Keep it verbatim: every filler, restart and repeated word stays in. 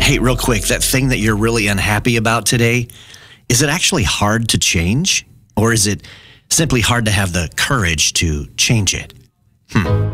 Hey, real quick, that thing that you're really unhappy about today, is it actually hard to change? Or is it simply hard to have the courage to change it? Hmm.